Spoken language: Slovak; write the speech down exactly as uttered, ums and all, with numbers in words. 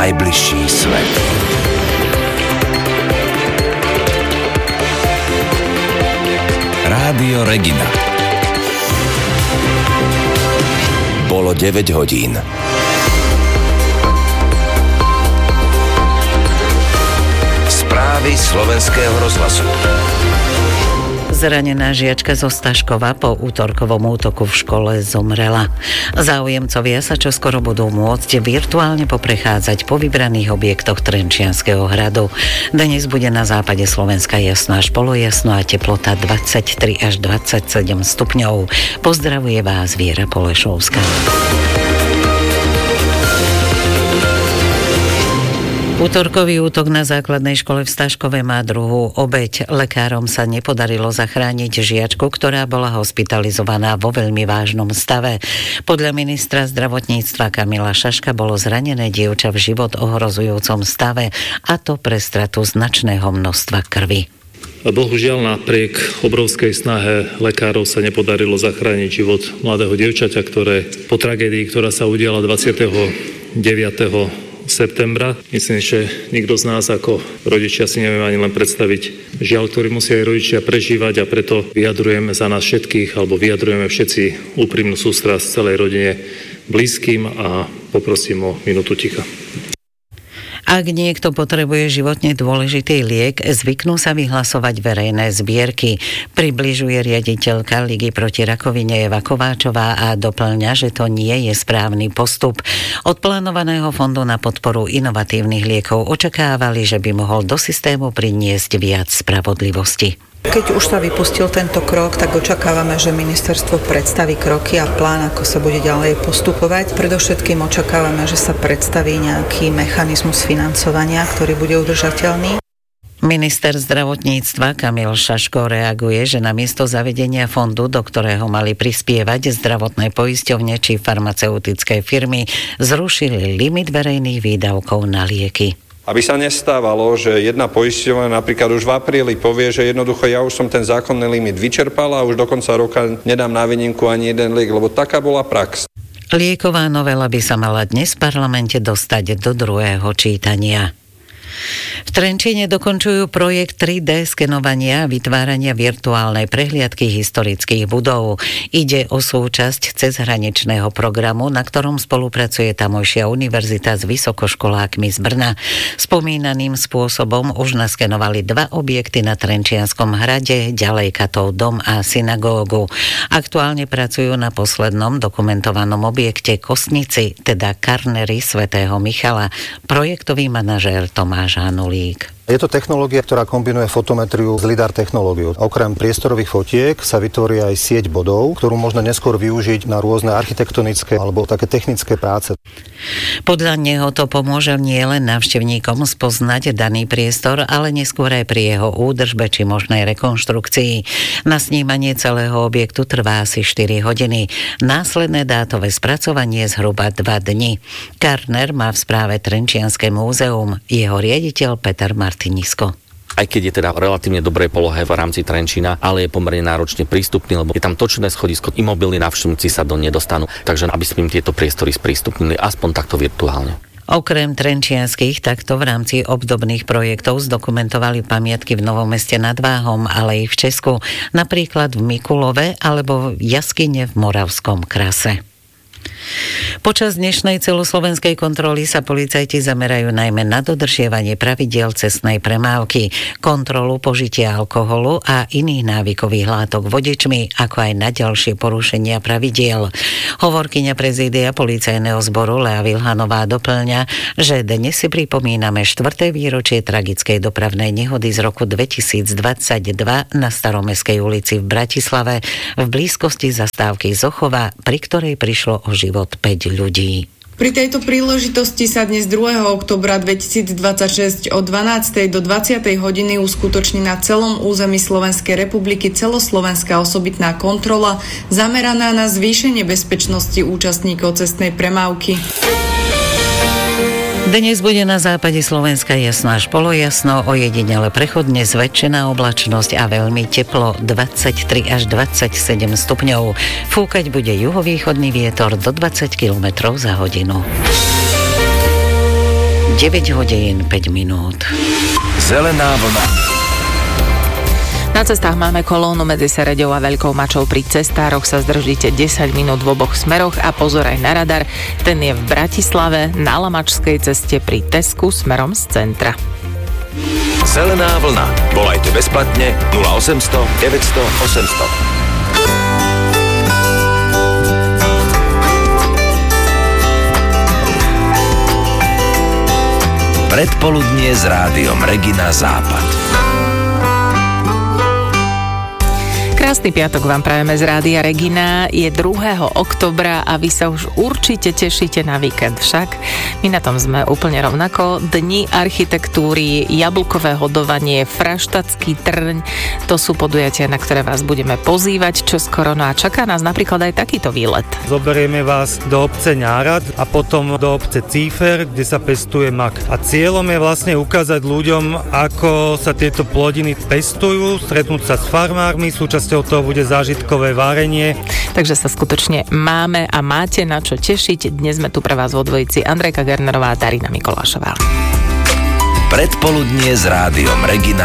najbližší svet. Rádio Regina. Bolo deväť hodín. Správy slovenského rozhlasu. Zranená žiačka zo Staškova po útorkovom útoku v škole zomrela. Záujemcovia sa čoskoro budú môcť virtuálne poprechádzať po vybraných objektoch Trenčianskeho hradu. Dnes bude na západe Slovenska jasno až polojasno a teplota dvadsaťtri až dvadsaťsedem stupňov. Pozdravuje vás Viera Polešovská. Útorkový útok na základnej škole v Staškove má druhú obeť. Lekárom sa nepodarilo zachrániť žiačku, ktorá bola hospitalizovaná vo veľmi vážnom stave. Podľa ministra zdravotníctva Kamila Šaška bolo zranené dievča v život ohrozujúcom stave, a to pre stratu značného množstva krvi. Bohužiaľ, napriek obrovskej snahe lekárov sa nepodarilo zachrániť život mladého dievčaťa, ktoré po tragédii, ktorá sa udiala dvadsiateho deviateho septembra. Myslím, že nikto z nás ako rodičia si neviem ani len predstaviť žiaľ, ktorý musia aj rodičia prežívať, a preto vyjadrujeme za nás všetkých, alebo vyjadrujeme všetci úprimnú sústrasť celej rodine, blízkym, a poprosím o minútu ticha. Ak niekto potrebuje životne dôležitý liek, zvyknú sa vyhlasovať verejné zbierky. Približuje riaditeľka Ligy proti rakovine Eva Kováčová a doplňa, že to nie je správny postup. Od plánovaného fondu na podporu inovatívnych liekov očakávali, že by mohol do systému priniesť viac spravodlivosti. Keď už sa vypustil tento krok, tak očakávame, že ministerstvo predstaví kroky a plán, ako sa bude ďalej postupovať. Predovšetkým očakávame, že sa predstaví nejaký mechanizmus financovania, ktorý bude udržateľný. Minister zdravotníctva Kamil Šaško reaguje, že namiesto zavedenia fondu, do ktorého mali prispievať zdravotné poisťovne či farmaceutické firmy, zrušili limit verejných výdavkov na lieky. Aby sa nestávalo, že jedna poisťovňa napríklad už v apríli povie, že jednoducho ja už som ten zákonný limit vyčerpala a už do konca roka nedám na výnimku ani jeden liek, lebo taká bola prax. Lieková novela by sa mala dnes v parlamente dostať do druhého čítania. V Trenčíne dokončujú projekt tri dé skenovania a vytvárania virtuálnej prehliadky historických budov. Ide o súčasť cezhraničného programu, na ktorom spolupracuje tamojšia univerzita s vysokoškolákmi z Brna. Spomínaným spôsobom už naskenovali dva objekty na Trenčianskom hrade, ďalej Katov dom a synagógu. Aktuálne pracujú na poslednom dokumentovanom objekte Kostnici, teda Karnery svätého Michala. Projektový manažér Tomáš Žánulík. Je to technológia, ktorá kombinuje fotometriu s lidar technológiou. Okrem priestorových fotiek sa vytvorí aj sieť bodov, ktorú možno neskôr využiť na rôzne architektonické alebo také technické práce. Podľa neho to pomôže nielen návštevníkom spoznať daný priestor, ale neskôr aj pri jeho údržbe či možnej rekonštrukcii. Na snímanie celého objektu trvá asi štyri hodiny. Následné dátové spracovanie zhruba dva dni. Karner má v správe Trenčianske múzeum. Jeho riaditeľ Peter Martin. Nisko. Aj keď je teda v relatívne dobrej polohe v rámci Trenčína, ale je pomerne náročne prístupný, lebo je tam točné schodisko, imobilní návštevníci sa do nedostanú, takže aby sme im tieto priestory sprístupnili aspoň takto virtuálne. Okrem trenčianskych takto v rámci obdobných projektov zdokumentovali pamiatky v Novom Meste nad Váhom, ale i v Česku, napríklad v Mikulove alebo v jaskyne v Moravskom Krase. Počas dnešnej celoslovenskej kontroly sa policajti zamerajú najmä na dodržiavanie pravidiel cestnej premávky, kontrolu požitia alkoholu a iných návykových látok vodičmi, ako aj na ďalšie porušenia pravidiel. Hovorkyňa prezídia policajného zboru Lea Vilhanová doplňa, že dnes si pripomíname štvrté výročie tragickej dopravnej nehody z roku dvetisícdvadsaťdva na Staromestskej ulici v Bratislave v blízkosti zastávky Zochova, pri ktorej prišlo o život päť ľudí. Pri tejto príležitosti sa dnes druhého októbra dvetisícdvadsaťšesť od dvanástej do dvadsiatej hodiny uskutoční na celom území Slovenskej republiky celoslovenská osobitná kontrola zameraná na zvýšenie bezpečnosti účastníkov cestnej premávky. Dnes bude na západe Slovenska jasno až polojasno, ojedinele prechodne zväčšená oblačnosť a veľmi teplo dvadsaťtri až dvadsaťsedem stupňov. Fúkať bude juhovýchodný vietor do dvadsať kilometrov za hodinu. deväť hodín päť minút. Zelená vlna. Na cestách máme kolónu medzi Sereďou a Veľkou Mačou. Pri cestároch sa zdržíte desať minút v oboch smeroch a pozor aj na radar. Ten je v Bratislave na Lamačskej ceste pri Tesku smerom z centra. Zelená vlna. Volajte bezplatne nula osemsto deväťsto osemsto. Predpoludnie s rádiom Regina Západ. Krásny piatok vám prajeme z Rádia Regina. Je druhého októbra a vy sa už určite tešíte na víkend. Však my na tom sme úplne rovnako. Dni architektúry, jablkové hodovanie, Fraštatský trň, to sú podujatia, na ktoré vás budeme pozývať čoskoro. No a čaká nás napríklad aj takýto výlet. Zoberieme vás do obce Nárad a potom do obce Cífer, kde sa pestuje mak. A cieľom je vlastne ukázať ľuďom, ako sa tieto plodiny pestujú, stretnúť sa s farmármi, súčasťou toho bude zážitkové varenie. Takže sa skutočne máme a máte na čo tešiť. Dnes sme tu pre vás vo dvojici Andrejka Gernerová a Darina Mikolášová. Predpoludnie s rádiom Regina